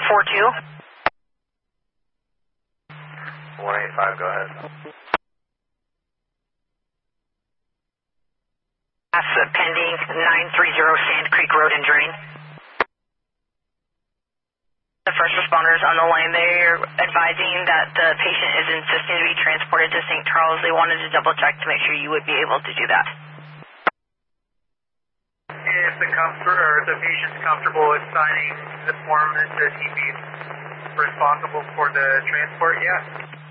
42. 185, go ahead. That's pending 930 Sand Creek Road and Drain. The first responders on the line, they're advising that the patient is insisting to be transported to St. Charles. They wanted to double check to make sure you would be able to do that. If the patient's comfortable with signing the form that says he'd be responsible for the transport, yeah.